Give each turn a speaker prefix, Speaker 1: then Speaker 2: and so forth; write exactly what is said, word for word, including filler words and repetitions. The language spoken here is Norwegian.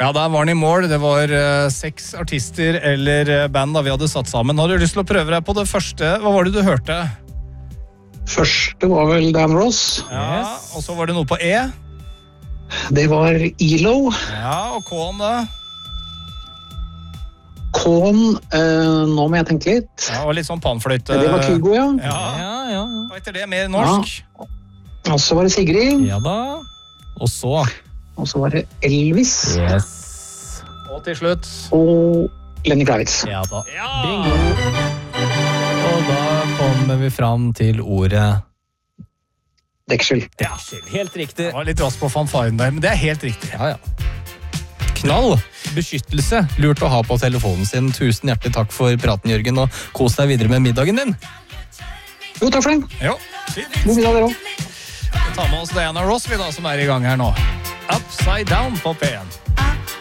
Speaker 1: Ja, der var den i mål. Det var uh, seks artister eller uh, band da vi hadde satt sammen. Hadde du lyst til å prøve deg på det første? Hva var det du hørte?
Speaker 2: Første var vel Dan Ross.
Speaker 1: Ja, yes. Og så var det noe på E.
Speaker 2: Det var E L O.
Speaker 1: Ja, og K-en da?
Speaker 2: K-en, uh, nå må jeg tenke litt.
Speaker 1: Ja, og litt sånn panfløyte.
Speaker 2: Det var Kygo, ja.
Speaker 1: Ja,
Speaker 3: Ja, ja.
Speaker 1: hva heter det? Mer norsk?
Speaker 2: Ja. Og så var det Sigrid.
Speaker 3: Ja da. Og så.
Speaker 2: Og så var det Elvis.
Speaker 3: Yes.
Speaker 1: Og til slutt.
Speaker 2: Og Lenny Kravitz.
Speaker 3: Ja da.
Speaker 1: Ja!
Speaker 3: Bingo. Og da kommer vi fram til ordet
Speaker 2: Deksel.
Speaker 3: deksel. Helt riktig.
Speaker 1: Det var litt rask på fanfaren der, men det er helt riktig.
Speaker 3: Ja, ja. Knall. Beskyttelse. Lurt å ha på telefonen sin. Tusen hjertelig takk for praten, Jørgen, og kos deg videre med middagen din.
Speaker 2: Jo, takk for den.
Speaker 1: Jo, fint.
Speaker 2: God middag dere også.
Speaker 1: Vi tar med oss Diana Ross, vi da, som er i gang her nå. Upside Down på P en.